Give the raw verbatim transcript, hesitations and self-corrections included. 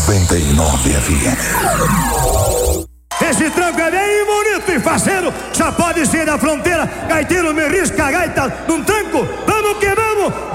noventa e nove F M. Esse tranco é bem bonito e faceiro, só pode ser da fronteira. Gaiteiro me risca a gaita num tranco